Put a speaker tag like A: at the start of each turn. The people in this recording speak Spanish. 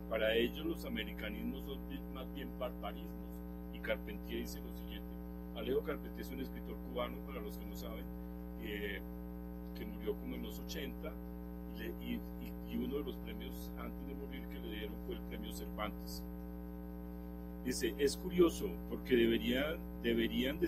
A: Para ellos los americanismos son más bien barbarismos. Y Carpentier dice lo siguiente. Alejo Carpentier es un escritor cubano, para los que no saben, que murió como en los 80, y uno de los premios antes de morir que le dieron fue el premio Cervantes. Dice, es curioso porque deberían